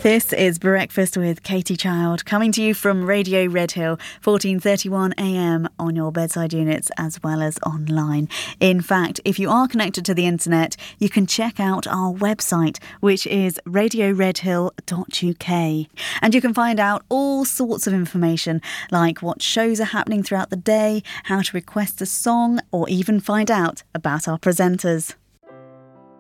This is Breakfast with Katie Child, coming to you from Radio Redhill, 1431 AM on your bedside units as well as online. In fact, if you are connected to the internet, you can check out our website, which is radioredhill.uk. And you can find out all sorts of information, like what shows are happening throughout the day, how to request a song, or even find out about our presenters.